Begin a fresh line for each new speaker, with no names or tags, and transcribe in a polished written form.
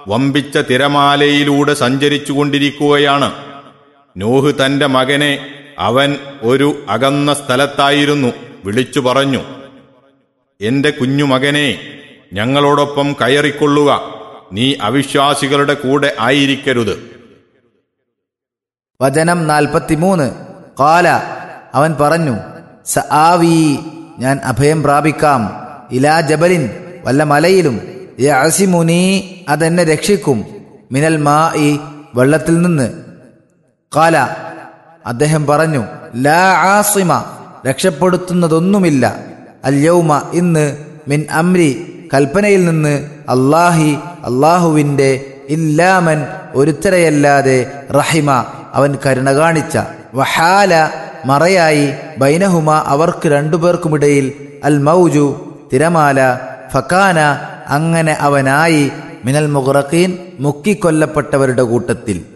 വമ്പിച്ച തിരമാലയിലൂടെ സഞ്ചരിച്ചുകൊണ്ടിരിക്കുകയാണ്. നൂഹ് തന്റെ മകനെ, അവൻ ഒരു അകന്ന സ്ഥലത്തായിരുന്നു, വിളിച്ചു പറഞ്ഞു, എന്റെ കുഞ്ഞുമകനെ, ഞങ്ങളോടൊപ്പം കയറിക്കൊള്ളുക, നീ അവിശ്വാസികളുടെ കൂടെ ആയിരിക്കരുത്.
വചനം 43. ഖാല, അവൻ പറഞ്ഞു, സആവി, ഞാൻ അഭയം പ്രാപിക്കാം, ഇലാ ജബലിൻ, വല്ല മലയിലും, യഅസിമുനി, അതെന്നെ രക്ഷിക്കും, മിനൽ മാഇ, വെള്ളത്തിൽ നിന്ന്. ഖാല, അദ്ദേഹം പറഞ്ഞു, ലാ ആസിമ, രക്ഷപ്പെടുത്തുന്നതൊന്നുമില്ല, അൽ യൗമ, ഇന്ന്, മിൻ അംരി, കൽപ്പനയിൽ നിന്ന്, അല്ലാഹി, അല്ലാഹുവിൻ്റെ, ഇല്ലാമൻ, ഒരുത്തരയല്ലാതെ, റഹിമ, അവൻ കരുണ കാണിച്ച, വഹാല, മറയായി, ബൈനഹുമ, അവർക്ക് രണ്ടുപേർക്കുമിടയിൽ, അൽ മൗജു, തിരമാല, ഫകാന, അങ്ങനെ അവനായി, മിനൽ മുഗ്റഖീൻ, മുക്കിക്കൊല്ലപ്പെട്ടവരുടെ കൂട്ടത്തിൽ.